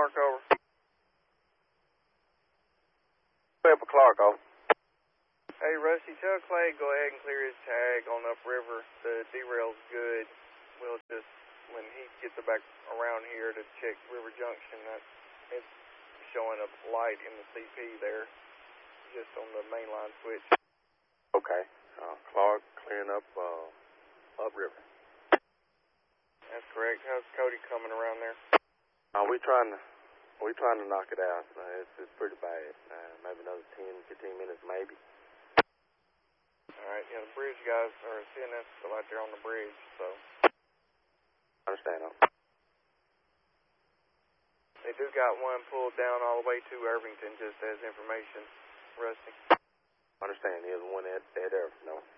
Clark, over. Pepper Clark, over. Hey, Rusty, tell Clay go ahead and clear his tag on upriver. The derail's good. We'll just, when he gets it back around here to check River Junction, it's showing a light in the CP there, just on the mainline switch. Okay. Clark clearing up upriver. That's correct. How's Cody coming around there? We're trying to knock it out. It's pretty bad. Maybe another 10-15 minutes, maybe. All right. Yeah, the bridge guys are CNS still out there on the bridge, so. Understand. They do got one pulled down all the way to Irvington, just as information, Rusty. Understand. There's one at Irvington, no.